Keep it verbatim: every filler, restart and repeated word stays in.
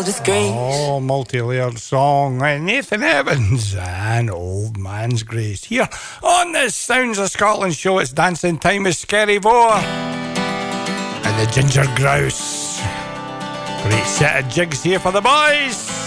disgrace. Oh, multi-layered song. Nathan Evans and Old Man's Grace. Here on the Sounds of Scotland show, it's dancing time with Skerry Vore and the Ginger Grouse. Great set of jigs here for the boys.